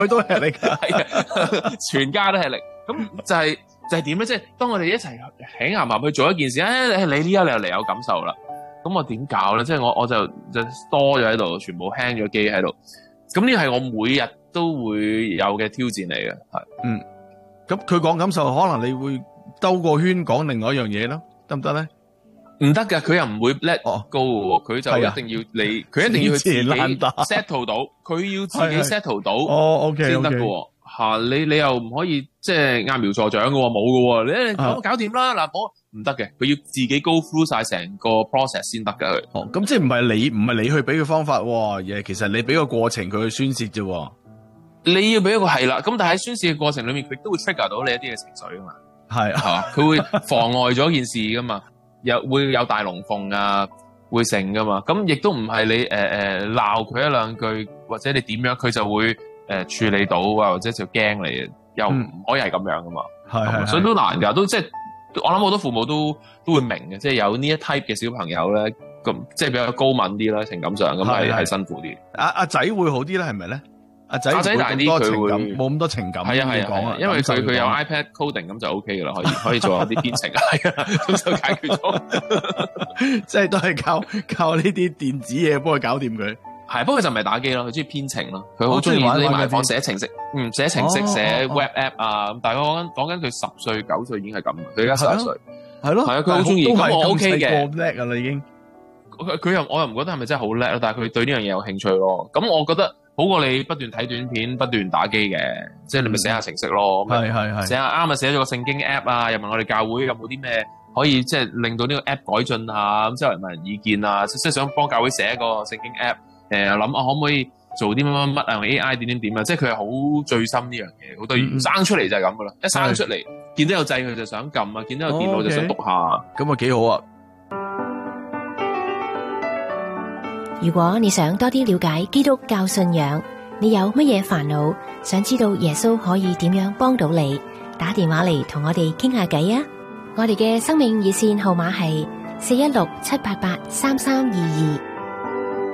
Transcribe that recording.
佢都吃力㗎， 係啊，全家都吃力。咁就係點咧？即係當我哋一齊起牙牙去做一件事，你呢家你又嚟有感受啦。咁我點搞咧？即係我就多咗喺度，全部 hang 咗機喺度。咁呢個係我每日都會有嘅挑戰嚟嘅，係。 咁佢講感受，可能你會兜個圈講另外一樣嘢咯，得唔得咧？ 唔得㗎，佢又唔會 let go 喎，佢就一定要你，佢一定要佢自己 settle 到，佢要自己 settle 到 ，OK 先得㗎喎。嚇，你又唔可以即係揠苗助長㗎喎，冇㗎喎，你搞掂啦嗱，唔得嘅，佢要自己 go through 晒成個 process 先得㗎佢。 咁即係唔係你去俾佢方法喎，其實你俾個過程佢去宣洩啫喎。 你要俾一個係啦，咁但係喺宣洩嘅過程裏面，佢都會 trigger 到你一啲嘅情緒㗎嘛。係嘛，佢會妨礙咗件事㗎嘛，會有大龍鳳啊，會成㗎嘛。咁亦都唔係你鬧佢一兩句，或者你點樣，佢就會處理到啊，或者就驚你，又唔可以係咁樣㗎嘛。係，所以都難㗎，都即係我諗好多父母都會明嘅，即係有呢一 type 嘅小朋友咧，咁即係比較高敏啲啦，情感上咁係辛苦啲。阿仔會好啲咧，係咪咧？阿仔大啲，佢會冇咁多情感。係啊，因為佢有 iPad coding 咁就 OK 噶啦，可以做下啲編程。係啊，咁就解決咗。 即係都係靠呢啲電子嘢幫佢搞掂佢。 係，不過佢就唔係打機咯，佢中意編程咯。佢好中意匿埋房寫程式，寫程式寫 web app 啊。但係講緊佢10歲9歲已經係咁，佢而家11歲。係咯，係啊，佢好中意。咁我 OK 嘅。叻㗎啦已經。我又唔覺得係咪真係好叻咯，但係佢對呢樣嘢有興趣咯。咁我覺得。好過你不斷睇短片，不斷打機嘅，即係你咪寫下程式咯。係寫下啱啊，寫咗個聖經 app 啊，又問我哋教會有冇啲咩可以即係令到呢個 app 改進下，咁之後嚟問人意見啊，即係想幫教會寫一個聖經 app， 諗可唔可以做啲乜啊，用 AI 點啊，即係佢係好醉心呢樣嘢，好多生出嚟就係咁噶啦，一生出嚟見到有掣佢就想撳啊，見到有電腦就想讀下， 咁啊幾好啊！ 如果你想多啲了解基督教信仰，你有乜嘢煩惱，想知道耶穌可以點樣幫到你，打電話嚟同我哋傾下偈啊！我哋嘅生命熱線號碼係416-788-3322。